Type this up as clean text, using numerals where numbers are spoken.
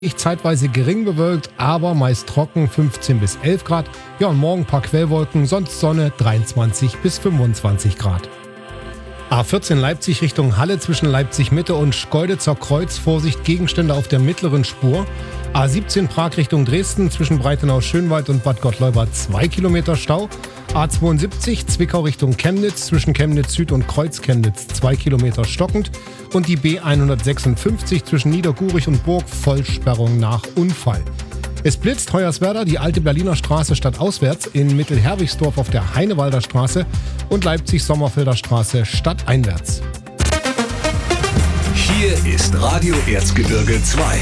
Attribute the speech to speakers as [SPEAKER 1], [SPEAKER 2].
[SPEAKER 1] Zeitweise gering bewölkt, aber meist trocken, 15 bis 11 Grad. Ja, und morgen ein paar Quellwolken, sonst Sonne, 23 bis 25 Grad. A14 Leipzig Richtung Halle zwischen Leipzig Mitte und Schkeuditzer Kreuz. Vorsicht, Gegenstände auf der mittleren Spur. A17 Prag Richtung Dresden zwischen Breitenau-Schönwald und Bad Gottleuba 2 Kilometer Stau. A72 Zwickau Richtung Chemnitz zwischen Chemnitz Süd und Kreuz Chemnitz 2 Kilometer stockend. Und die B156 zwischen Niedergurich und Burg Vollsperrung nach Unfall. Es blitzt Hoyerswerda, die alte Berliner Straße stadtauswärts, in Mittelherwigsdorf auf der Heinewalder Straße und Leipzig-Sommerfelder Straße stadteinwärts.
[SPEAKER 2] Hier ist Radio Erzgebirge 2.